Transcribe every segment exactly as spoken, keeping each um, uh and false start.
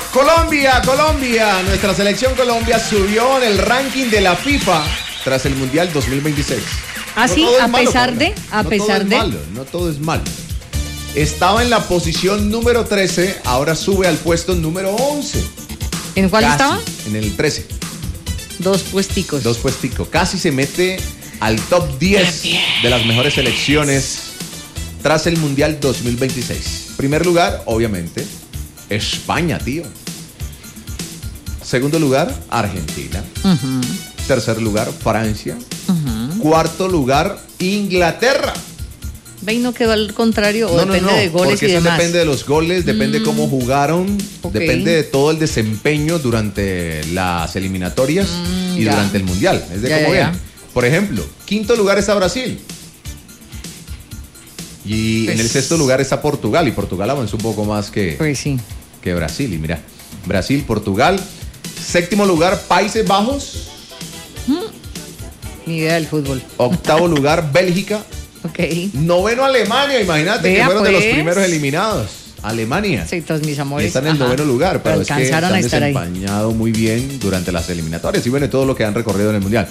Colombia, Colombia, nuestra selección Colombia subió en el ranking de la FIFA tras el Mundial dos mil veintiséis. ¿Ah, sí? No a malo, pesar Paula. de, a no pesar todo de. es malo, no todo es malo. Estaba en la posición número trece, ahora sube al puesto número once. ¿En cuál Casi, estaba? En el trece. Dos puesticos. Dos puesticos. Casi se mete al top diez de las mejores selecciones tras el Mundial dos mil veintiséis. Primer lugar, obviamente, España, tío. Segundo lugar, Argentina. Uh-huh. Tercer lugar, Francia. Uh-huh. Cuarto lugar, Inglaterra. ¿Ve y no quedó al contrario? ¿O No, no, depende no, de goles porque y eso demás? depende de los goles, depende Mm. cómo jugaron, Ok. depende de todo el desempeño durante las eliminatorias Mm, y ya. durante el Mundial. Es de Ya, cómo ya, viene. ya. Por ejemplo, quinto lugar está Brasil. Y Pues- en el sexto lugar está Portugal. Y Portugal avanzó un poco más que, Pues sí. que Brasil. Y mira, Brasil, Portugal. Séptimo lugar, Países Bajos. Ni idea del fútbol. Octavo lugar, Bélgica. Ok. Noveno, Alemania. Imagínate que Vea, fueron de los pues. primeros eliminados. Alemania. Sí, todos mis Y amores. están en el Ajá. noveno lugar, pero, es que alcanzaron han a estar ahí. desempeñado muy bien durante las eliminatorias y bueno, todo lo que han recorrido en el Mundial.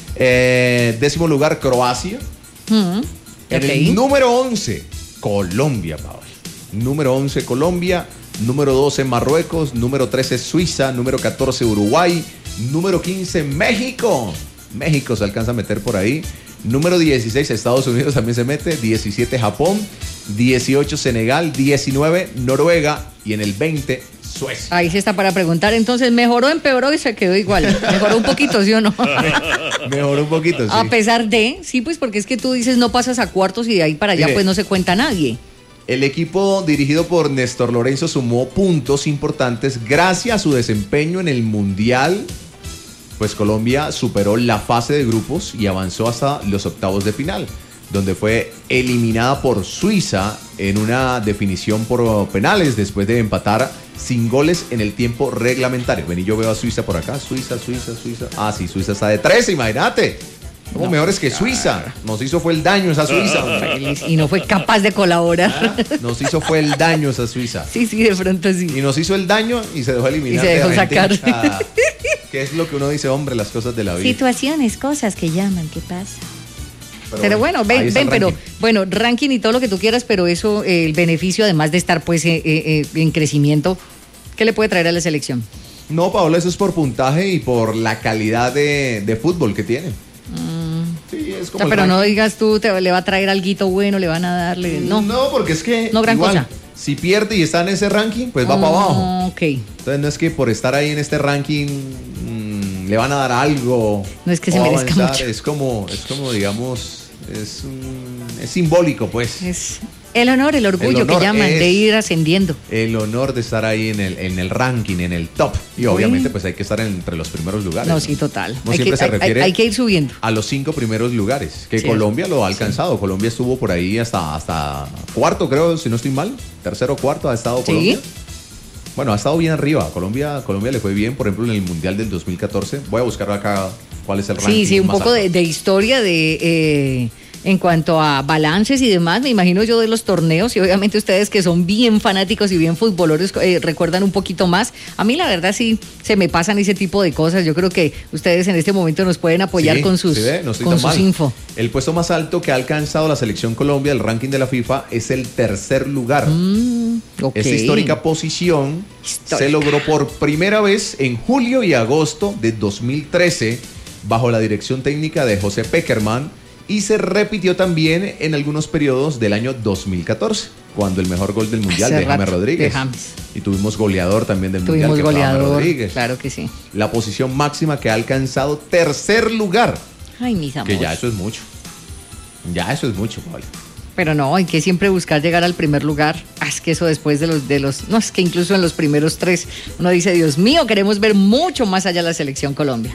Eh, décimo lugar, Croacia. Mm, En ok. el número once, Colombia, Paola. Número once, Colombia. Número doce, Marruecos. Número trece, Suiza. Número catorce, Uruguay. Número quince, México. México se alcanza a meter por ahí. Número dieciséis, Estados Unidos también se mete. diecisiete, Japón. dieciocho, Senegal. diecinueve, Noruega. Y en el veinte, Suecia. Ahí se está para preguntar. Entonces, ¿mejoró, empeoró y se quedó igual? ¿Mejoró un poquito, sí o no? Mejoró un poquito, sí. A pesar de, sí, pues porque es que tú dices no pasas a cuartos y de ahí para allá Mire. pues no se cuenta nadie. El equipo dirigido por Néstor Lorenzo sumó puntos importantes gracias a su desempeño en el Mundial. Pues Colombia superó la fase de grupos y avanzó hasta los octavos de final, donde fue eliminada por Suiza en una definición por penales después de empatar sin goles en el tiempo reglamentario. Ven y yo veo a Suiza por acá. Suiza, Suiza, Suiza. Ah, sí, Suiza está de trece, imagínate. Somos No, mejores que Suiza. Nos hizo fue el daño esa Suiza, hombre. Y no fue capaz de colaborar. Nos hizo fue el daño esa Suiza. Sí, sí, de pronto sí. Y nos hizo el daño y se dejó eliminar. Y se dejó de Argentina. sacar. Ah, que es lo que uno dice, hombre, las cosas de la vida. Situaciones, cosas que llaman, ¿qué pasa? Pero, Pero bueno, ahí ven, está ven, el pero ranking. bueno, ranking y todo lo que tú quieras, pero eso, eh, el beneficio, además de estar pues eh, eh, en crecimiento, ¿qué le puede traer a la selección? No, Paola, eso es por puntaje y por la calidad de, de fútbol que tiene. Sí, es O como sea, el pero no ranking. digas tú, te, le va a traer alguito bueno, le van a darle, no. No, porque es que No gran igual, cosa. si pierde y está en ese ranking, pues va para abajo. Ah, ok. Entonces no es que por estar ahí en este ranking mmm, le van a dar algo. No es que se o merezca avanzar. mucho. Es como, es como digamos, es, un- es simbólico, pues. Es el honor, el orgullo El honor que llaman es- de ir ascendiendo. El honor de estar ahí en el, en el ranking, en el top. Y obviamente pues hay que estar entre los primeros lugares. No, sí, total. No Hay siempre que, se hay- refiere hay- hay que ir subiendo. a los cinco primeros lugares, que Sí. Colombia lo ha alcanzado. Colombia estuvo por ahí hasta, hasta cuarto, creo, si no estoy mal. Tercero, cuarto ha estado Sí. Colombia. Bueno, ha estado bien arriba. Colombia, Colombia le fue bien, por ejemplo, en el Mundial del dos mil catorce. Voy a buscar acá cuál es el ranking. Sí, sí, un más poco alto. de, de historia de eh, en cuanto a balances y demás, me imagino yo de los torneos y obviamente ustedes que son bien fanáticos y bien futboleros eh, recuerdan un poquito más. A mí la verdad sí se me pasan ese tipo de cosas. Yo creo que ustedes en este momento nos pueden apoyar Sí, con sus, sí ve, no estoy con tan sus mal. info. El puesto más alto que ha alcanzado la selección Colombia, el ranking de la FIFA, es el tercer lugar. Mm, ok. Esta histórica posición Histórica. se logró por primera vez en julio y agosto de dos mil trece bajo la dirección técnica de José Peckerman y se repitió también en algunos periodos del año dos mil catorce, cuando el mejor gol del Mundial Hace de James rato, Rodríguez. de James. Y tuvimos goleador también del Mundial, Tuvimos que fue James goleador, Rodríguez. claro que sí. La posición máxima que ha alcanzado tercer lugar, Ay, mis amores. que ya eso es mucho. Ya eso es mucho, Paula. Pero no, hay que siempre buscar llegar al primer lugar. Ah, es que eso después de los, de los, no, es que incluso en los primeros tres, uno dice, Dios mío, queremos ver mucho más allá la selección Colombia.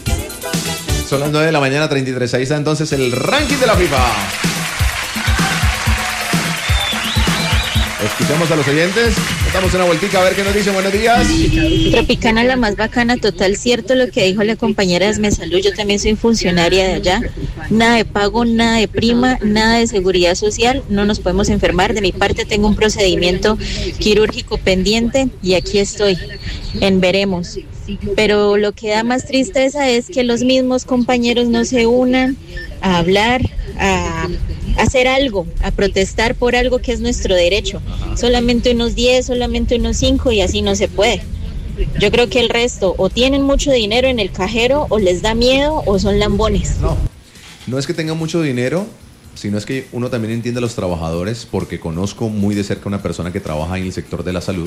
Son las nueve de la mañana, treinta y tres. Ahí está entonces el ranking de la FIFA. Es Escuchamos a los oyentes. Damos una vueltica a ver qué nos dicen. Buenos días. Tropicana, la más bacana, total cierto lo que dijo la compañera de Esmesalud. Yo también soy funcionaria de allá. Nada de pago, nada de prima, nada de seguridad social. No nos podemos enfermar. De mi parte tengo un procedimiento quirúrgico pendiente y aquí estoy, en veremos. Pero lo que da más tristeza es que los mismos compañeros no se unan a hablar, a hacer algo, a protestar por algo que es nuestro derecho. Solamente unos diez, solamente unos cinco y así no se puede. Yo creo que el resto o tienen mucho dinero en el cajero o les da miedo o son lambones. No, no es que tengan mucho dinero, sino es que uno también entiende a los trabajadores, porque conozco muy de cerca a una persona que trabaja en el sector de la salud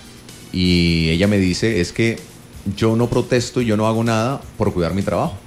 y ella me dice, es que yo no protesto y yo no hago nada por cuidar mi trabajo,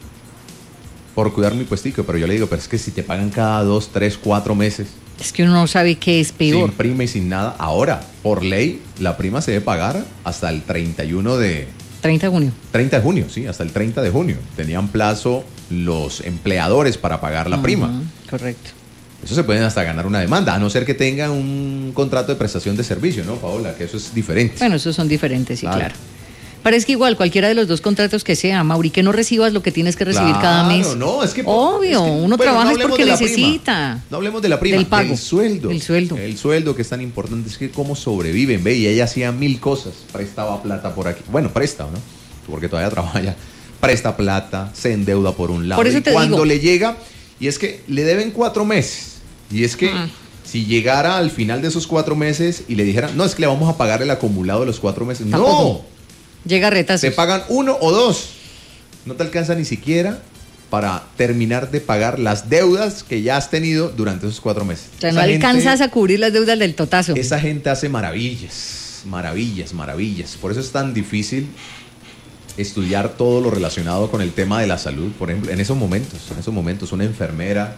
por cuidar mi puestico, pero yo le digo, pero es que si te pagan cada dos, tres, cuatro meses. Es que uno no sabe qué es peor. Sin prima y sin nada. Ahora, por ley, la prima se debe pagar hasta el treinta y uno de... treinta de junio. treinta de junio, sí, hasta el treinta de junio. Tenían plazo los empleadores para pagar la uh-huh, prima. Correcto. Eso se pueden hasta ganar una demanda, a no ser que tengan un contrato de prestación de servicio, ¿no, Paola? Que eso es diferente. Bueno, esos son diferentes, sí, claro. claro. Parece que igual, cualquiera de los dos contratos que sea, Mauri, que no recibas lo que tienes que recibir claro, cada mes. No, es que... Obvio, es que, uno bueno, trabaja no es porque necesita. Prima. No hablemos de la prima, del pago. El sueldo. El sueldo. El sueldo que es tan importante, es que cómo sobreviven, ve, y ella hacía mil cosas, prestaba plata por aquí. Bueno, presta, ¿no? Porque todavía trabaja ya. Presta plata, se endeuda por un lado. Por eso y te cuando digo. le llega, y es que le deben cuatro meses, y es que... Ah. Si llegara al final de esos cuatro meses y le dijeran, no, es que le vamos a pagar el acumulado de los cuatro meses. Tampoco. ¡No! Llega retazos. Te pagan uno o dos. No te alcanza ni siquiera para terminar de pagar las deudas que ya has tenido durante esos cuatro meses. O sea, no esa alcanzas gente, a cubrir las deudas del totazo. Esa gente hace maravillas, maravillas, maravillas. Por eso es tan difícil estudiar todo lo relacionado con el tema de la salud. Por ejemplo, en esos momentos, en esos momentos, una enfermera,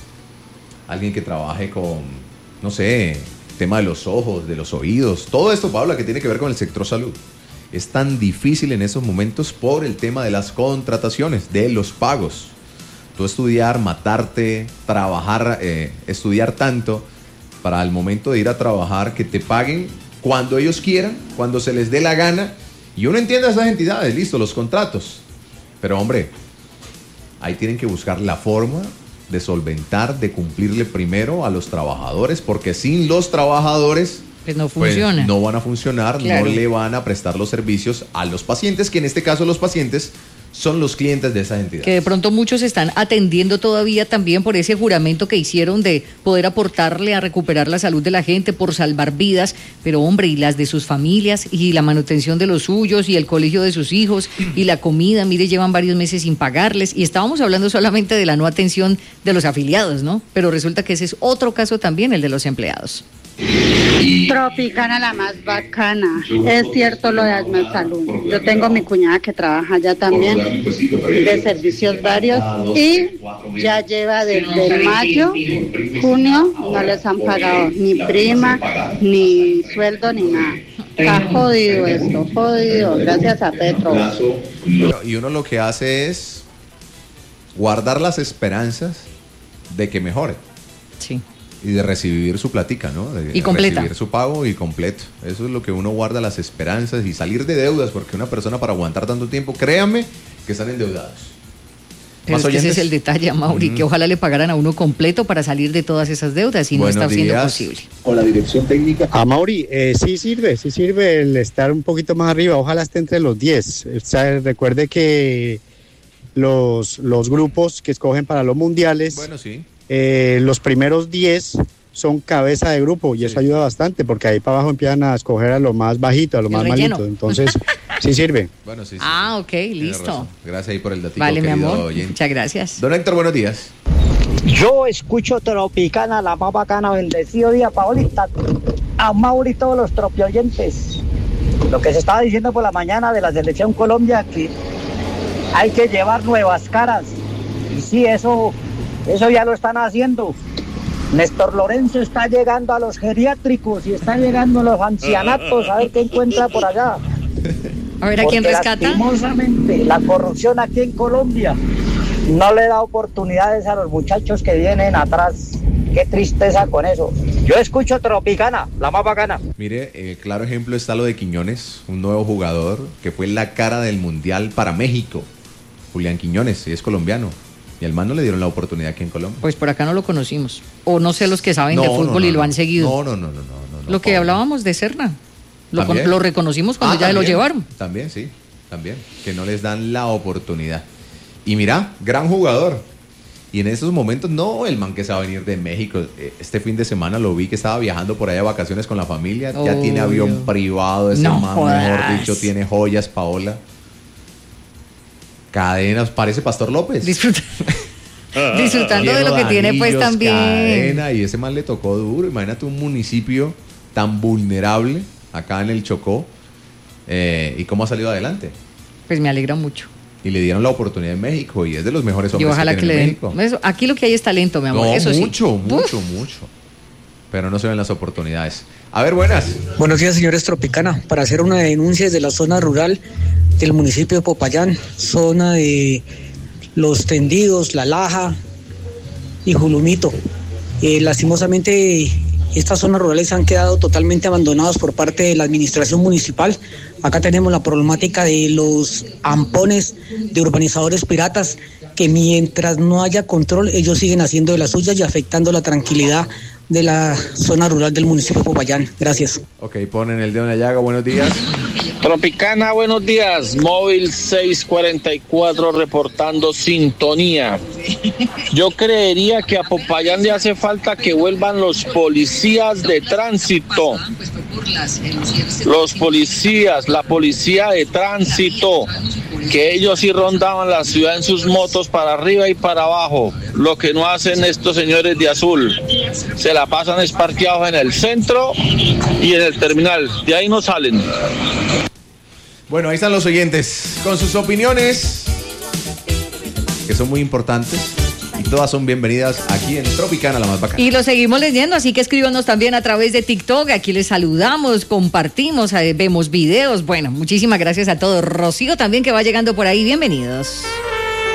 alguien que trabaje con, no sé, tema de los ojos, de los oídos, todo esto, Paula, que tiene que ver con el sector salud. Es tan difícil en esos momentos por el tema de las contrataciones, de los pagos. Tú estudiar, matarte, trabajar, eh, estudiar tanto para al momento de ir a trabajar que te paguen cuando ellos quieran, cuando se les dé la gana. Y uno entiende a esas entidades, listo, los contratos. Pero hombre, ahí tienen que buscar la forma de solventar, de cumplirle primero a los trabajadores, porque sin los trabajadores pues no funciona. Pues no van a funcionar, claro. No le van a prestar los servicios a los pacientes, que en este caso los pacientes son los clientes de esas entidades. Que de pronto muchos están atendiendo todavía también por ese juramento que hicieron de poder aportarle a recuperar la salud de la gente, por salvar vidas, pero hombre, y las de sus familias, y la manutención de los suyos, y el colegio de sus hijos, y la comida, mire, llevan varios meses sin pagarles, y estábamos hablando solamente de la no atención de los afiliados, ¿no? Pero resulta que ese es otro caso también, el de los empleados. Tropicana, la más bacana. Es cierto lo de Esmesalud. Yo tengo mi cuñada que trabaja allá también, de servicios varios, y ya lleva desde mayo, junio, no les han pagado ni prima, ni sueldo, ni nada. Está jodido esto, jodido, gracias a Petro. Y uno lo que hace es guardar las esperanzas de que mejore. Sí. Y de recibir su platica, ¿no? De y completa. Recibir su pago y completo. Eso es lo que uno guarda, las esperanzas, y salir de deudas, porque una persona para aguantar tanto tiempo, créame que están endeudados. Pero es que ese es el detalle, Mauri, mm. que ojalá le pagaran a uno completo para salir de todas esas deudas, y Buenos no está siendo días. posible. Con la dirección técnica. A Mauri, eh, sí sirve, sí sirve el estar un poquito más arriba, ojalá esté entre los diez. O sea, recuerde que los, los grupos que escogen para los mundiales... Bueno, sí. Eh, los primeros diez son cabeza de grupo, y sí. Eso ayuda bastante, porque ahí para abajo empiezan a escoger a lo más bajito, a lo el más relleno. malito. Entonces, sí sirve. Bueno, sí, sí, ah, sí. ok, listo. Gracias ahí por el datito, vale, mi amor. oyente. Muchas gracias. Don Héctor, buenos días. Yo escucho Tropicana, la más bacana. Bendecido día, Paolita. A Mauri y todos los tropioyentes. Lo que se estaba diciendo por la mañana de la selección Colombia, que hay que llevar nuevas caras. Y sí, eso... Eso ya lo están haciendo. Néstor Lorenzo está llegando a los geriátricos y está llegando a los ancianatos a ver qué encuentra por allá. A ver a quién rescata. Lastimosamente, la corrupción aquí en Colombia no le da oportunidades a los muchachos que vienen atrás. Qué tristeza con eso. Yo escucho Tropicana, la más bacana. Mire, eh, claro ejemplo está lo de Quiñones, un nuevo jugador que fue la cara del Mundial para México. Julián Quiñones, es colombiano. Y al man no le dieron la oportunidad aquí en Colombia. Pues por acá no lo conocimos. O no sé los que saben No, de no, fútbol no, y lo no. han seguido. No, no, no, no, no, no. Lo que no. hablábamos de Serna. Lo, con- ¿También? lo reconocimos cuando Ah, ya lo también, llevaron. También, sí, también. Que no les dan la oportunidad. Y mira, gran jugador. Y en esos momentos, no, el man que se va a venir de México. Eh, Este fin de semana lo vi que estaba viajando por allá de vacaciones con la familia. Ya Obvio. tiene avión privado ese No man, jodas. mejor dicho, tiene joyas, Paola. Cadenas, parece Pastor López. Disfruta- Disfrutando de Lleno lo que tiene pues anillos, también. cadena, y ese man le tocó duro. Imagínate un municipio tan vulnerable acá en el Chocó. eh, y cómo ha salido adelante. Pues me alegra mucho. Y le dieron la oportunidad en México y es de los mejores Y hombres ojalá que que le tiene en den. México. Eso, aquí lo que hay es talento, mi amor. No, Eso sí. mucho, mucho, Uf. mucho. Pero no se ven las oportunidades. A ver, buenas. Buenos días, señores Tropicana. Para hacer una denuncia desde la zona rural del municipio de Popayán, zona de Los Tendidos, La Laja y Julumito. Eh, lastimosamente, estas zonas rurales han quedado totalmente abandonadas por parte de la administración municipal. Acá tenemos la problemática de los ampones de urbanizadores piratas que mientras no haya control, ellos siguen haciendo de las suyas y afectando la tranquilidad de la zona rural del municipio de Popayán. Gracias. Ok, ponen el dedo en la llaga. Buenos días. Tropicana, buenos días. Móvil seiscientos cuarenta y cuatro reportando sintonía. Yo creería que a Popayán le hace falta que vuelvan los policías de tránsito. Los policías, la policía de tránsito, que ellos sí rondaban la ciudad en sus motos para arriba y para abajo. Lo que no hacen estos señores de azul. Se la pasan esparqueados en el centro y en el terminal. De ahí no salen. Bueno, ahí están los oyentes con sus opiniones, que son muy importantes. Y todas son bienvenidas aquí en Tropicana, la más bacana. Y lo seguimos leyendo, así que escríbanos también a través de TikTok. Aquí les saludamos, compartimos, eh, vemos videos. Bueno, muchísimas gracias a todos. Rocío también que va llegando por ahí. Bienvenidos.